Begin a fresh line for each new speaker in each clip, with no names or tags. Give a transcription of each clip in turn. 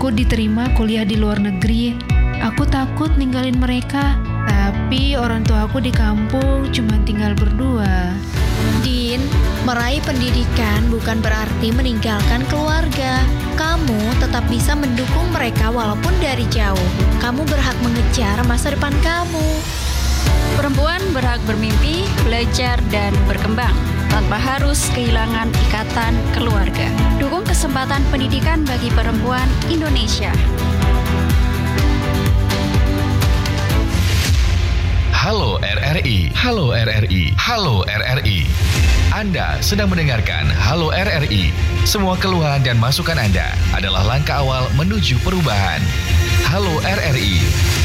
Aku diterima kuliah di luar negeri. Aku takut ninggalin mereka, tapi orang tua aku di kampung cuma tinggal berdua.
Din, meraih pendidikan bukan berarti meninggalkan keluarga. Kamu tetap bisa mendukung mereka walaupun dari jauh. Kamu berhak mengejar masa depan kamu.
Perempuan berhak bermimpi, belajar, dan berkembang tanpa harus kehilangan ikatan keluarga. Dukung kesempatan pendidikan bagi perempuan Indonesia.
Halo RRI, Halo RRI, Halo RRI. Anda sedang mendengarkan Halo RRI. Semua keluhan dan masukan Anda adalah langkah awal menuju perubahan. Halo RRI.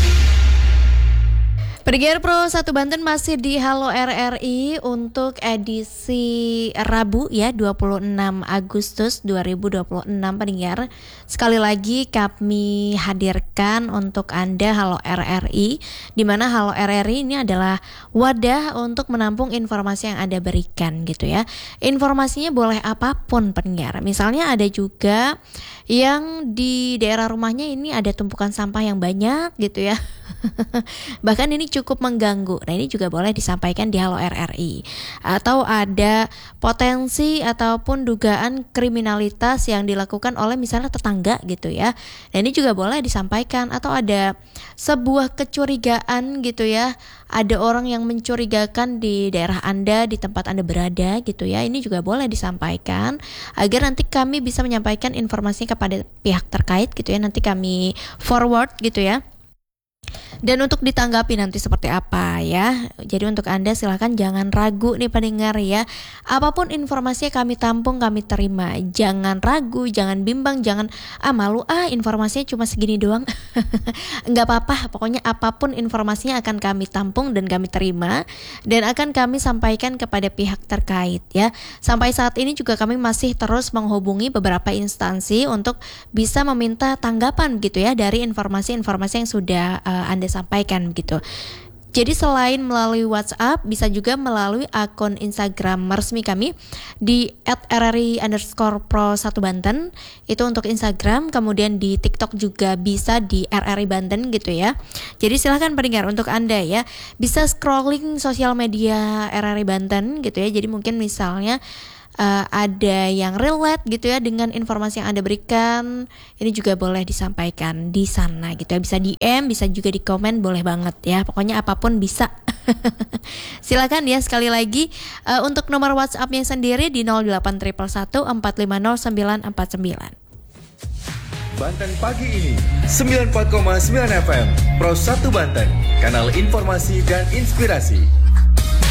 Pendengar Pro 1 Banten masih di Halo RRI untuk edisi Rabu ya 26 Agustus 2026 pendengar. Sekali lagi kami hadirkan untuk Anda Halo RRI, di mana Halo RRI ini adalah wadah untuk menampung informasi yang Anda berikan gitu ya. Informasinya boleh apapun pendengar. Misalnya ada juga yang di daerah rumahnya ini ada tumpukan sampah yang banyak gitu ya. Bahkan ini cukup mengganggu. Nah, ini juga boleh disampaikan di Halo RRI. Atau ada potensi ataupun dugaan kriminalitas yang dilakukan oleh misalnya tetangga gitu ya. Nah, ini juga boleh disampaikan. Atau ada sebuah kecurigaan gitu ya. Ada orang yang mencurigakan di daerah Anda, di tempat Anda berada gitu ya. Ini juga boleh disampaikan agar nanti kami bisa menyampaikan informasinya kepada pihak terkait gitu ya. Nanti kami forward gitu ya. Dan untuk ditanggapi nanti seperti apa ya. Jadi untuk Anda silakan jangan ragu nih pendengar ya. Apapun informasinya kami tampung, kami terima. Jangan ragu, jangan bimbang, jangan malu informasinya cuma segini doang. Enggak apa-apa, pokoknya apapun informasinya akan kami tampung dan kami terima dan akan kami sampaikan kepada pihak terkait ya. Sampai saat ini juga kami masih terus menghubungi beberapa instansi untuk bisa meminta tanggapan gitu ya dari informasi-informasi yang sudah Anda sampaikan begitu. Jadi selain melalui WhatsApp, bisa juga melalui akun Instagram resmi kami di @rri_pro1banten. Itu untuk Instagram, kemudian di TikTok juga bisa di RRI Banten gitu ya. Jadi silahkan pendengar untuk Anda ya, bisa scrolling sosial media RRI Banten gitu ya. Jadi mungkin misalnya ada yang relate gitu ya dengan informasi yang Anda berikan, ini juga boleh disampaikan di sana gitu ya. Bisa DM, bisa juga di komen, boleh banget ya. Pokoknya apapun bisa. Silakan ya sekali lagi untuk nomor WhatsApp-nya sendiri di 08111 450 949.
Banten pagi ini 94,9 FM Pro 1 Banten, kanal informasi dan inspirasi.